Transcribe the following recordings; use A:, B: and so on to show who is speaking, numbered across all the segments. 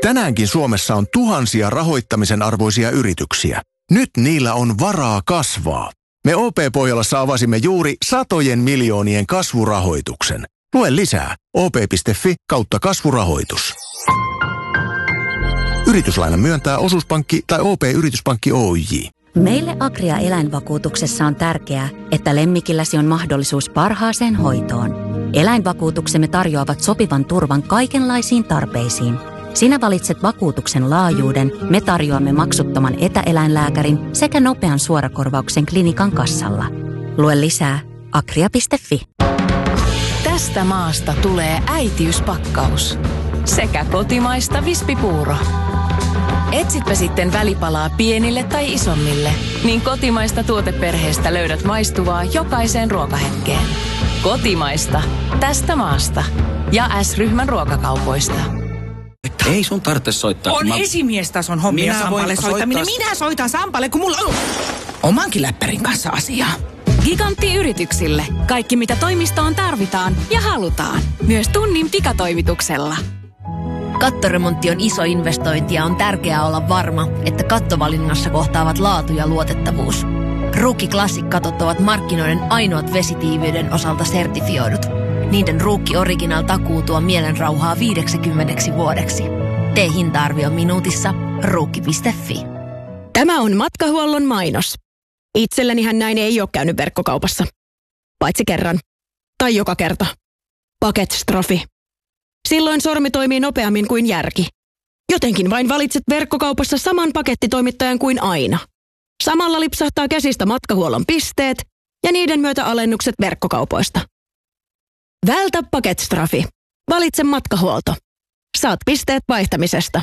A: Tänäänkin Suomessa on tuhansia rahoittamisen arvoisia yrityksiä. Nyt niillä on varaa kasvaa. Me OP-Pohjolassa avasimme juuri satojen miljoonien kasvurahoituksen. Lue lisää op.fi/kasvurahoitus. Yrityslainan myöntää Osuuspankki tai OP-yrityspankki Oyj.
B: Meille Agria eläinvakuutuksessa on tärkeää, että lemmikilläsi on mahdollisuus parhaaseen hoitoon. Eläinvakuutuksemme tarjoavat sopivan turvan kaikenlaisiin tarpeisiin. Sinä valitset vakuutuksen laajuuden, me tarjoamme maksuttoman etäeläinlääkärin sekä nopean suorakorvauksen klinikan kassalla. Lue lisää agria.fi.
C: Tästä maasta tulee äitiyspakkaus. Sekä kotimaista vispipuuro. Etsitpä sitten välipalaa pienille tai isommille, niin kotimaista tuoteperheestä löydät maistuvaa jokaiseen ruokahetkeen. Kotimaista. Tästä maasta. Ja S-ryhmän ruokakaupoista.
D: Ei sun tarvitse soittaa.
E: On esimiestason hommia Sampalle soittaminen. Minä soitan Sampalle, kun mulla on omankin läppärin kanssa asiaa.
C: Gigantti-yrityksille. Kaikki mitä toimistoon tarvitaan ja halutaan. Myös tunnin pikatoimituksella.
F: Kattoremontti on iso investointi ja on tärkeää olla varma, että kattovalinnassa kohtaavat laatu ja luotettavuus. Ruukki Classic-katot ovat markkinoiden ainoat vesitiiviyden osalta sertifioidut. Niiden Ruukki Original takuu tuo mielenrauhaa 50 vuodeksi. Tee hinta-arvio minuutissa ruukki.fi.
G: Tämä on Matkahuollon mainos. Itsellänihän näin ei ole käynyt verkkokaupassa. Paitsi kerran. Tai joka kerta. Paketstrofi. Silloin sormi toimii nopeammin kuin järki. Jotenkin vain valitset verkkokaupassa saman pakettitoimittajan kuin aina. Samalla lipsahtaa käsistä Matkahuollon pisteet ja niiden myötä alennukset verkkokaupoista. Vältä paketstrafi. Valitse Matkahuolto. Saat pisteet vaihtamisesta.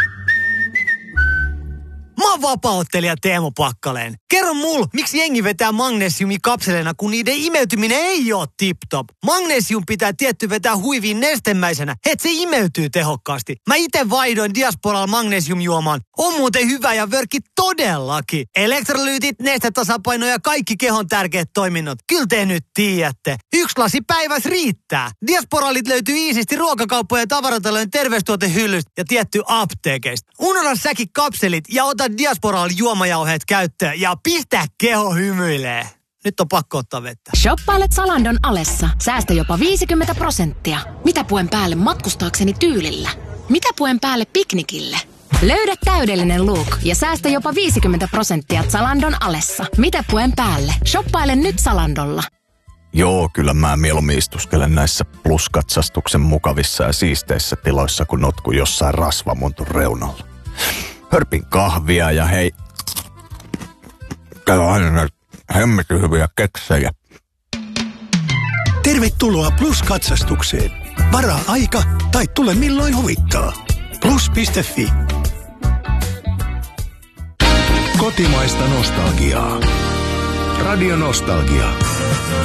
H: Mä oon vapaa-ottelija Teemu Pakkaleen. Kerro mulle, miksi jengi vetää magnesiumikapseleina, kun niiden imeytyminen ei oo tip-top. Magnesium pitää tietty vetää huiviin nestemäisenä, et se imeytyy tehokkaasti. Mä ite vaihdoin Diasporalla magnesiumjuomaan. On muuten hyvä ja vörkki todellakin. Elektrolyytit, nestetasapaino ja kaikki kehon tärkeät toiminnot. Kyllä te nyt tiedätte. 1 lasi päivässä riittää. Diasporalit löytyy iisisti ruokakauppojen ja tavaratalojen terveystuotehyllystä ja tietty apteekeista. Unohda säkin kapselit ja ota Diasporal juomajauheet käyttöön ja pistä keho hymyilee. Nyt on pakko ottaa vettä.
C: Shoppailet Zalandon alessa. Säästä jopa 50%. Mitä puen päälle matkustaakseni tyylillä? Mitä puen päälle piknikille? Löydä täydellinen look ja säästä jopa 50% Zalandon alessa. Mitä puen päälle? Shoppaile nyt Zalandolla.
I: Joo, kyllä mä mieluummin istuskelen näissä pluskatsastuksen mukavissa ja siisteissä tiloissa, kun notku jossain rasvamontun reunalla. Hörpin kahvia ja hei, käy aina hemmetin hyviä keksejä.
J: Tervetuloa Plus-katsastukseen. Varaa aika tai tule milloin huvittaa. Plus.fi.
A: Kotimaista nostalgiaa. Radio Nostalgia.